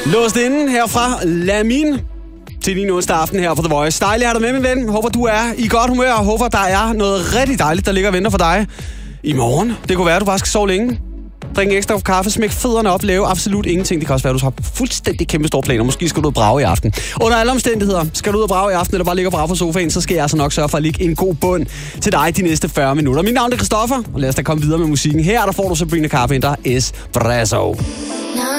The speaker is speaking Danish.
Låst inden herfra Lamin til din onsdag aften her på The Voice. Dejligt at have dig med, min ven. Håber, du er i godt humør, og håber, der er noget rigtig dejligt, der ligger og venter for dig i morgen. Det kunne være, at du bare skal sove længe. Drik en ekstra kaffe, smæk fødderne op, lave absolut ingenting. Det kan også være, at du har fuldstændig kæmpe store planer. Måske skal du ud og brage i aften. Under alle omstændigheder, skal du ud og brage i aften, eller bare ligge og brage på sofaen, så skal jeg altså nok sørge for at lægge en god bund til dig de næste 40 minutter. Mit navn er Christoffer, og lad os da komme videre med musikken. Her der får du Sabrina Carpenter Espresso.